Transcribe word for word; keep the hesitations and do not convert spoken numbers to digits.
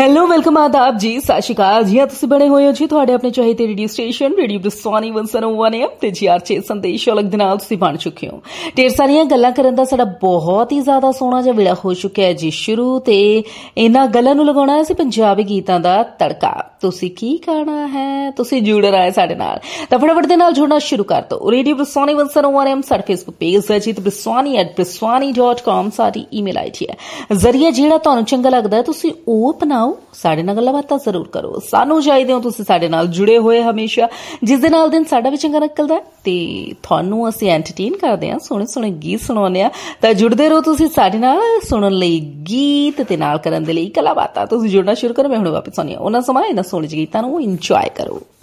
Hello welcome ਆਦਾਬ ਜੀ, ਸਤਿ ਸ਼੍ਰੀ ਅਕਾਲ ਜੀ। ਤੁਸੀਂ ਬਣੇ ਹੋਏ ਹੋ ਜੀ ਤੁਹਾਡੇ ਆਪਣੇ ਚਾਹੀਦੇ ਰੇਡੀਓ ਸਟੇਸ਼ਨ ਰੇਡੀਓ ਬ੍ਰਿਸਵਾਨੀ ਇੱਕ ਸੌ ਇੱਕ ਐਮ ਤੇ ਜੀ ਆਰ ਛੇ ਸੰਦੇਸ਼ ਅਲੱਗ ਦੇ ਨਾਲ ਤੁਸੀਂ ਬਣ ਚੁੱਕੇ ਹੋ। ਢੇਰ ਸਾਰੀਆਂ ਗੱਲਾਂ ਕਰਨ ਦਾ ਸਾਡਾ ਬਹੁਤ ਹੀ ਜ਼ਿਆਦਾ ਸੋਹਣਾ ਜਿਹਾ ਵੇਲਾ ਹੋ ਚੁੱਕਿਆ ਹੈ ਜੀ ਸ਼ੁਰੂ, ਤੇ ਇਹਨਾਂ ਗੱਲਾਂ ਨੂੰ ਲਗਾਉਣਾ ਅਸੀਂ ਪੰਜਾਬੀ ਗੀਤਾਂ ਦਾ ਤੜਕਾ। ਤੁਸੀਂ ਕੀ ਖਾਣਾ ਹੈ, ਤੁਸੀਂ ਜੁੜਨਾ ਹੈ ਸਾਡੇ ਨਾਲ, ਤਾਂ ਫਟਾਫਟ ਦੇ ਨਾਲ ਜੁੜਨਾ ਸ਼ੁਰੂ ਕਰ ਦਿਓ। ਰੇਡੀਓ ਬ੍ਰਿਸਵਾਨੀ ਇੱਕ ਸੌ ਇੱਕ ਐਮ ਸਾਡਾ ਫੇਸਬੁੱਕ ਪੇਜ ਹੈ ਜੀ, ਤੇ ਬ੍ਰਿਸਵਾਨੀ ਐਟ ਬ੍ਰਿਸਵਾਨੀ ਡਾਟ ਕਾਮ ਸਾਡੀ ਈਮੇਲ ਆਈ ਡੀ ਹੈ। ਜ਼ਰੀਆ ਜਿਹੜਾ ਤੁਹਾਨੂੰ ਚੰਗਾ ਲੱਗਦਾ ਤੁਸੀਂ ਉਹ ਅਪਣਾਓ, ਸਾਡੇ ਨਾਲ ਗੱਲਾਂ ਬਾਤਾਂ ਜ਼ਰੂਰ ਕਰੋ। ਸਾਨੂੰ ਚਾਹੀਦੇ ਹੋ ਤੁਸੀਂ ਸਾਡੇ ਨਾਲ ਜੁੜੇ ਹੋਏ ਹਮੇਸ਼ਾ, ਜਿਸ ਦੇ ਨਾਲ ਦਿਨ ਸਾਡਾ ਵੀ ਚੰਗਾ ਨਿਕਲਦਾ ਤੇ ਤੁਹਾਨੂੰ ਅਸੀਂ ਐਂਟਰਟੇਨ ਕਰਦੇ ਹਾਂ, ਸੋਹਣੇ ਸੋਹਣੇ ਗੀਤ ਸੁਣਾਉਂਦੇ ਹਾਂ। ਤਾਂ ਜੁੜਦੇ ਰਹੋ ਤੁਸੀਂ ਸਾਡੇ ਨਾਲ ਸੁਣਨ ਲਈ ਗੀਤ ਤੇ ਨਾਲ ਕਰਨ ਦੇ ਲਈ ਗੱਲਾਂ ਬਾਤਾਂ। ਤੁਸੀਂ ਜੁੜਨਾ ਸ਼ੁਰੂ ਕਰੋ। ਮੈਂ ਹੁਣ ਵਾਪਸ ਆਉਂਦੀ ਹਾਂ ਉਹਨਾਂ ਸਮਾਂ ਇਹਨਾਂ ਸੋਹਣੇ ਗੀਤਾਂ ਨੂੰ ਇੰਜੋਏ ਕਰੋ।